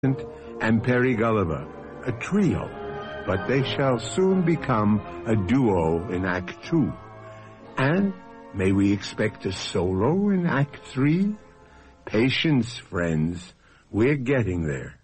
and Perry Gulliver, a trio, but they shall soon become a duo in Act 2. And may we expect a solo in Act 3? Patience, friends. We're getting there.